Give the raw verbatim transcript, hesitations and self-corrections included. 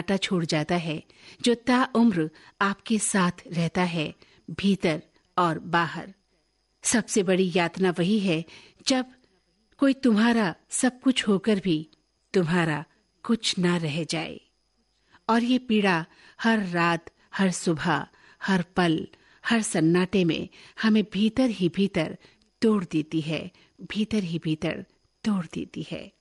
सन्नाटा छोड़ जाता है जो ताउम्र आपके साथ रहता है, भीतर और बाहर। सबसे बड़ी यातना वही है जब कोई तुम्हारा सब कुछ होकर भी तुम्हारा कुछ ना रह जाए। और ये पीड़ा हर रात, हर सुबह, हर पल, हर सन्नाटे में हमें भीतर ही भीतर तोड़ देती है, भीतर ही भीतर तोड़ देती है।